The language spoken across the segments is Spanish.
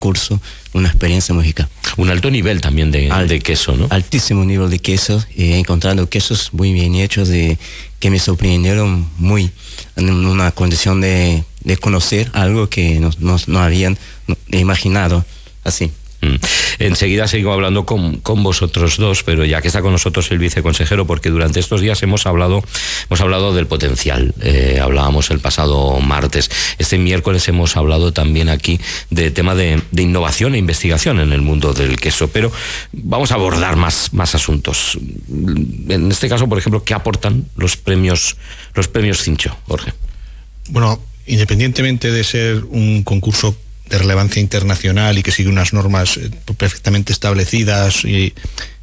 curso, una experiencia musical. Un alto nivel también de queso, ¿no? Altísimo nivel de queso, encontrando quesos muy bien hechos que me sorprendieron muy en una condición de conocer algo que no habían imaginado así. Enseguida sigo hablando con vosotros dos, pero ya que está con nosotros el viceconsejero, porque durante estos días hemos hablado del potencial. Hablábamos el pasado martes. Este miércoles hemos hablado también aquí de tema de innovación e investigación en el mundo del queso, pero vamos a abordar más asuntos. En este caso, por ejemplo, ¿qué aportan los premios Cincho, Jorge? Bueno, independientemente de ser un concurso de relevancia internacional y que sigue unas normas perfectamente establecidas y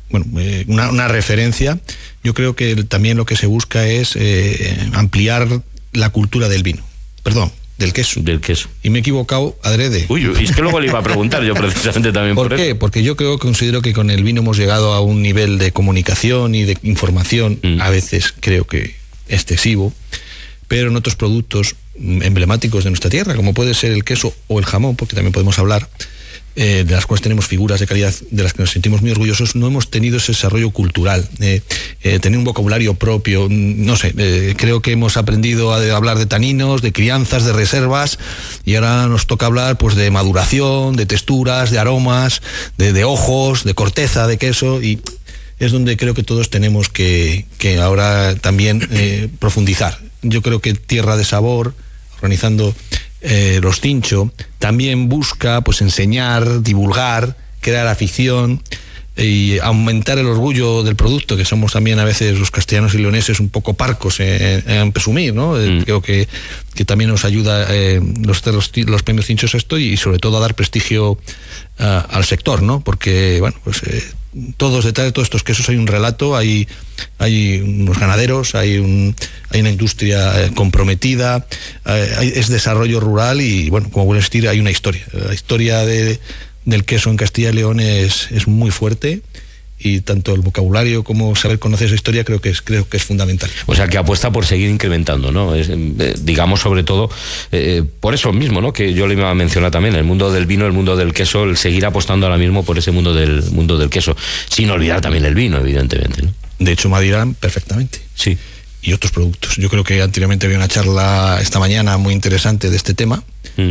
una referencia, yo creo que también lo que se busca es ampliar la cultura del vino, del queso. Y me he equivocado adrede. Uy, es que luego le iba a preguntar yo precisamente también por qué? Eso. Porque yo considero que con el vino hemos llegado a un nivel de comunicación y de información, a veces creo que excesivo, pero en otros productos emblemáticos de nuestra tierra, como puede ser el queso o el jamón, porque también podemos hablar, de las cuales tenemos figuras de calidad de las que nos sentimos muy orgullosos, no hemos tenido ese desarrollo cultural, tener un vocabulario propio, no sé, creo que hemos aprendido a hablar de taninos, de crianzas, de reservas, y ahora nos toca hablar pues de maduración, de texturas, de aromas, de ojos, de corteza de queso, y es donde creo que todos tenemos que ahora también profundizar. Yo creo que Tierra de Sabor, organizando los Cincho, también busca pues enseñar, divulgar, crear afición y aumentar el orgullo del producto, que somos también a veces los castellanos y leoneses un poco parcos en presumir, ¿no? Creo que también nos ayuda los premios Cinchos a esto, y sobre todo a dar prestigio al sector, ¿no? Porque, detrás de todos estos quesos hay un relato, hay unos ganaderos, hay una industria comprometida, es desarrollo rural y, como buen estilo, hay una historia. La historia del queso en Castilla y León es muy fuerte, y tanto el vocabulario como saber conocer esa historia creo que es fundamental. O sea, que apuesta por seguir incrementando, ¿no? Digamos, sobre todo, por eso mismo, ¿no? Que yo le iba a mencionar también, el mundo del vino, el mundo del queso, el seguir apostando ahora mismo por ese mundo del queso, sin olvidar también el vino, evidentemente, ¿no? De hecho, Madirán, perfectamente. Sí. Y otros productos. Yo creo que anteriormente había una charla esta mañana muy interesante de este tema,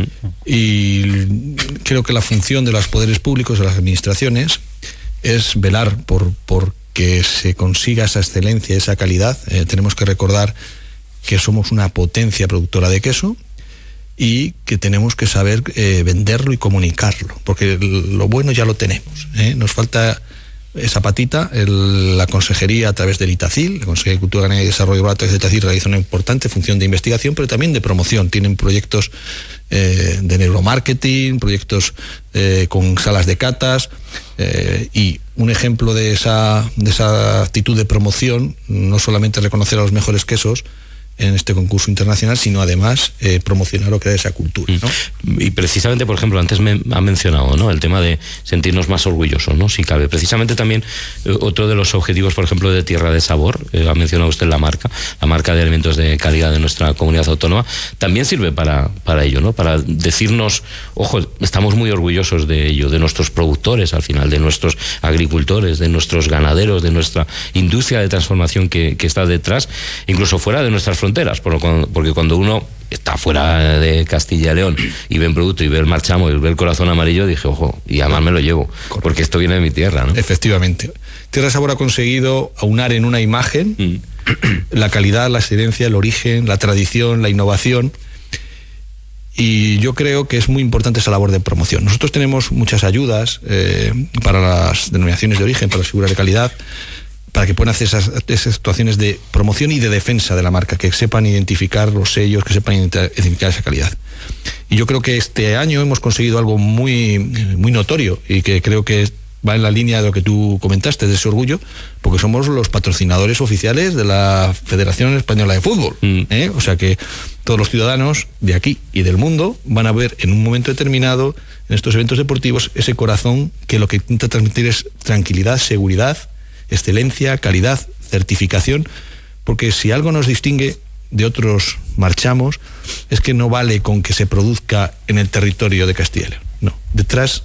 y creo que la función de los poderes públicos, de las administraciones, es velar por que se consiga esa excelencia, esa calidad. Tenemos que recordar que somos una potencia productora de queso y que tenemos que saber venderlo y comunicarlo, porque lo bueno ya lo tenemos, nos falta esa patita. La Consejería, a través del ITACIL, la Consejería de Cultura, Ganadería y Desarrollo Rural, a través del ITACIL, realiza una importante función de investigación, pero también de promoción. Tienen proyectos de neuromarketing, proyectos con salas de catas, y un ejemplo de esa actitud de promoción, no solamente reconocer a los mejores quesos en este concurso internacional, sino además promocionar o crear esa cultura, ¿no? Y precisamente, por ejemplo, antes me ha mencionado, ¿no?, el tema de sentirnos más orgullosos, ¿no?, si cabe. Precisamente también otro de los objetivos, por ejemplo, de Tierra de Sabor, ha mencionado usted la marca de alimentos de calidad de nuestra comunidad autónoma, también sirve para ello, ¿no?, para decirnos, ojo, estamos muy orgullosos de ello, de nuestros productores, al final, de nuestros agricultores, de nuestros ganaderos, de nuestra industria de transformación que está detrás, incluso fuera de nuestras fronteras, porque cuando uno está fuera de Castilla y León y ve un producto y ve el marchamo y ve el corazón amarillo, dije, ojo, y además me lo llevo. Correcto. Porque esto viene de mi tierra, ¿no? Efectivamente. Tierra de Sabor ha conseguido aunar en una imagen la calidad, la excelencia, el origen, la tradición, la innovación, y yo creo que es muy importante esa labor de promoción. Nosotros tenemos muchas ayudas para las denominaciones de origen, para las figuras de calidad, para que puedan hacer esas actuaciones de promoción y de defensa de la marca, que sepan identificar los sellos, que sepan identificar esa calidad. Y yo creo que este año hemos conseguido algo muy, muy notorio, y que creo que va en la línea de lo que tú comentaste, de ese orgullo, porque somos los patrocinadores oficiales de la Federación Española de Fútbol. O sea que todos los ciudadanos de aquí y del mundo van a ver en un momento determinado, en estos eventos deportivos, ese corazón que lo que intenta transmitir es tranquilidad, seguridad, excelencia, calidad, certificación, porque si algo nos distingue de otros marchamos es que no vale con que se produzca en el territorio de Castilla y León. No, detrás